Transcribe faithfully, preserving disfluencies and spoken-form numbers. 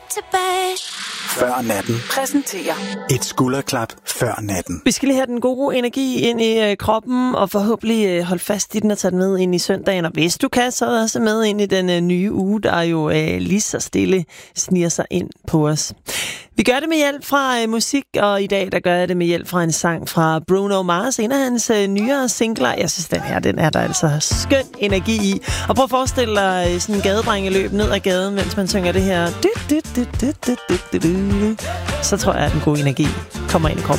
tilbage. Før natten præsenterer et skulderklap før natten. Vi skal lige have den gode energi ind i øh, kroppen, og forhåbentlig øh, holde fast i den og tage den med ind i søndagen. Og hvis du kan, så også med ind i den øh, nye uge, der jo øh, lige så stille sniger sig ind på os. Vi gør det med hjælp fra øh, musik, og i dag der gør jeg det med hjælp fra en sang fra Bruno Mars, en af hans øh, nyere singler. Jeg synes, den her, den er der altså skøn energi i. Og prøv at forestille dig øh, sådan en gadedrengeløb ned ad gaden, mens man synger det her. Du, du, du, du, du, du, du, du. Så tror jeg, at den gode energi kommer ind i kroppen.